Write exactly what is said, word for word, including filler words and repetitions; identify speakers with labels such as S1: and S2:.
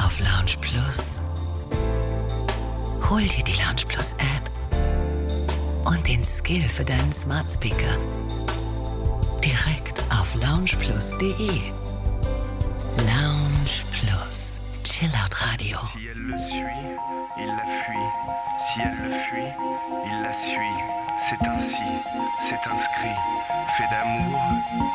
S1: auf Lounge Plus. Hol dir die Lounge Plus App und den Skill für deinen Smart Speaker direkt auf loungeplus punkt de. Lounge Plus, Chillout Radio.
S2: Si elle le suit, il la fuit. Si elle le fuit, il la suit. C'est ainsi, c'est inscrit. Fait d'amour,